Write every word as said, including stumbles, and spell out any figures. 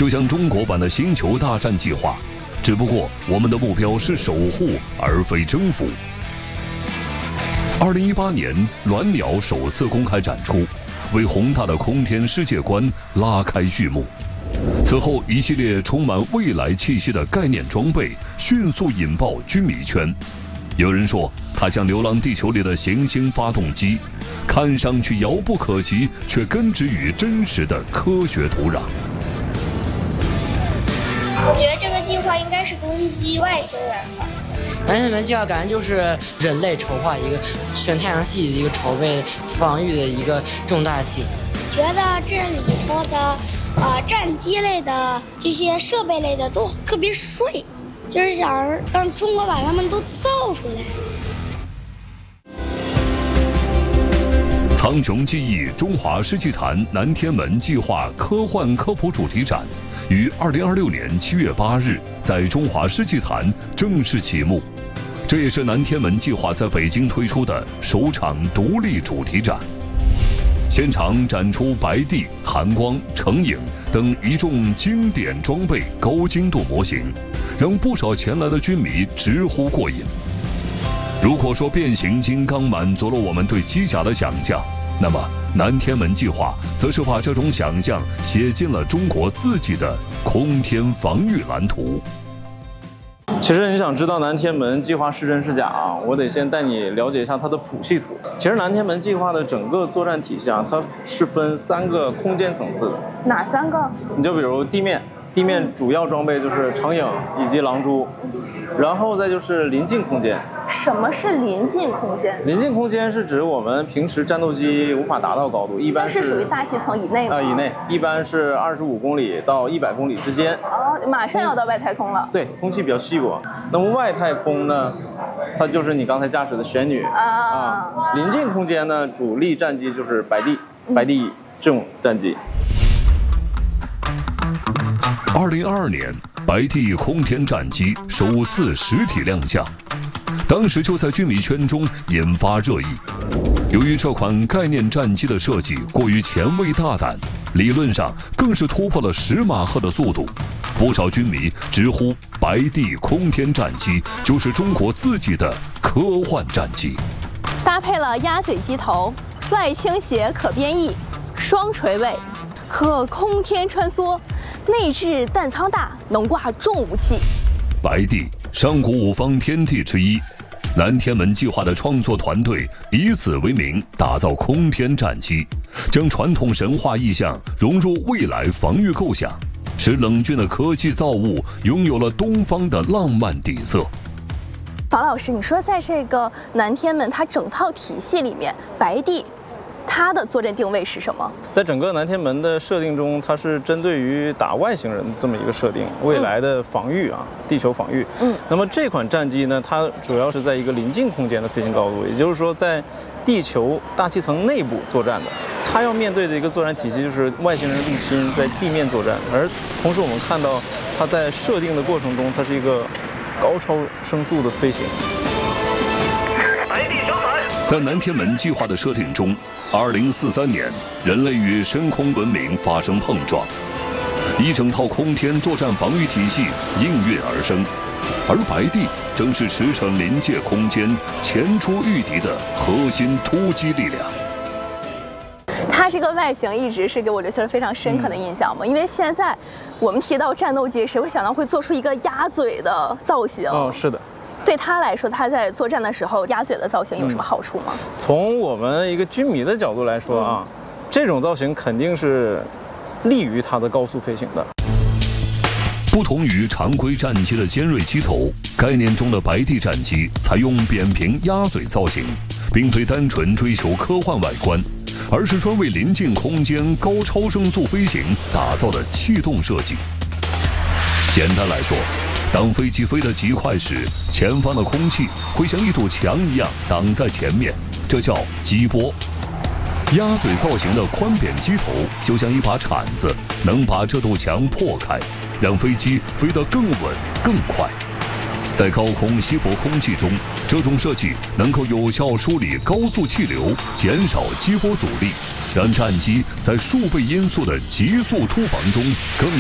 就像中国版的星球大战计划，只不过我们的目标是守护而非征服。二零一八年，鸾鸟首次公开展出，为宏大的空天世界观拉开序幕。此后，一系列充满未来气息的概念装备迅速引爆军迷圈。有人说，它像《流浪地球》里的行星发动机，看上去遥不可及，却根植于真实的科学土壤。 我觉得这个计划应该是攻击外星人吧。 南天门计划感觉就是人类筹划一个全太阳系的一个筹备防御的一个重大计划。 觉得这里头的呃战机类的这些设备类的都特别帅，就是想让中国把它们都造出来。 苍穹记忆中华世纪坛南天门计划科幻科普主题展于二零二六年七月八日在中华世纪坛正式启幕，这也是南天门计划在北京推出的首场独立主题展。现场展出白帝、寒光、成影等一众经典装备高精度模型，让不少前来的军迷直呼过瘾。如果说变形金刚满足了我们对机甲的想象，那么南天门计划则是把这种想象写进了中国自己的空天防御蓝图。 其实你想知道南天门计划是真是假啊，我得先带你了解一下它的谱系图。其实南天门计划的整个作战体系啊，它是分三个空间层次的。 哪三个？ 你就比如地面，地面主要装备就是成影以及狼蛛，然后再就是临近空间。 什么是临近空间？ 临近空间是指我们平时战斗机无法达到高度，一般是属于大气层以内吗？ 啊，以内，一般是二十五公里到一百公里之间。 哦，马上要到外太空了。 对，空气比较稀薄。那么外太空呢，它就是你刚才驾驶的玄女啊。啊临近空间呢，主力战机就是白帝、白帝这种战机。 二零二二年，白帝空天战机首次实体亮相，当时就在军迷圈中引发热议。由于这款概念战机的设计过于前卫大胆，理论上更是突破了十马赫的速度，不少军迷直呼白帝空天战机就是中国自己的科幻战机。 搭配了鸭嘴机头、外倾斜可编翼、双垂尾，可空天穿梭。内置弹舱大，能挂重武器。 白帝，上古五方天地之一，南天门计划的创作团队以此为名，打造空天战机，将传统神话意象融入未来防御构想，使冷峻的科技造物拥有了东方的浪漫底色。 房老师，你说在这个南天门它整套体系里面，白帝它的作战定位是什么？ 在整个南天门的设定中，它是针对于打外星人这么一个设定，未来的防御啊，嗯、地球防御。嗯，那么这款战机呢，它主要是在一个临近空间的飞行高度，也就是说在地球大气层内部作战的。它要面对的一个作战体系就是外星人入侵，在地面作战。而同时我们看到，它在设定的过程中，它是一个高超声速的飞行。 在南天门计划的设定中，二零四三年，人类与深空文明发生碰撞，一整套空天作战防御体系应运而生，而白帝正是驰骋临界空间、前出御敌的核心突击力量。 它这个外形一直是给我留下了非常深刻的印象嘛，嗯、因为现在我们提到战斗机，谁会想到会做出一个鸭嘴的造型？ 哦，是的。 对他来说，他在作战的时候，鸭嘴的造型有什么好处吗？ 嗯、从我们一个军迷的角度来说啊，嗯、这种造型肯定是利于它的高速飞行的。 不同于常规战机的尖锐机头，概念中的白帝战机采用扁平鸭嘴造型，并非单纯追求科幻外观，而是专为临近空间高超声速飞行打造的气动设计。简单来说，当飞机飞得极快时，前方的空气会像一堵墙一样挡在前面，这叫机波。鸭嘴造型的宽扁机头就像一把铲子，能把这堵墙破开，让飞机飞得更稳更快。在高空稀薄空气中，这种设计能够有效梳理高速气流，减少机波阻力，让战机在数倍音速的急速突防中更